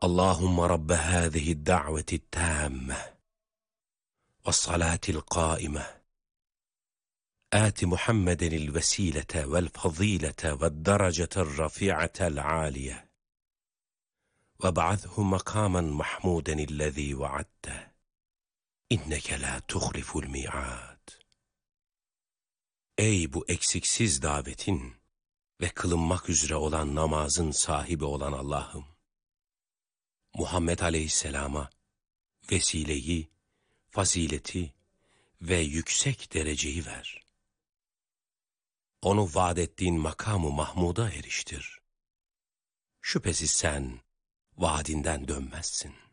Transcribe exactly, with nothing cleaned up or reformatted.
Allahümme Rabbe hâzihi da'veti tâmme ve salâtil qâime âti Muhammedenil vesîlete vel fazîlete ve derecetel rafi'atel âliye ve ba'athu makâmen mahmûdenillezî vaadte inneke lâ tuhliful mi'âd. Ey bu eksiksiz davetin ve kılınmak üzere olan namazın sahibi olan Allah'ım! Muhammed Aleyhisselam'a vesileyi, fazileti ve yüksek dereceyi ver. Onu vaad ettiğin makamı Mahmud'a eriştir. Şüphesiz sen vaadinden dönmezsin.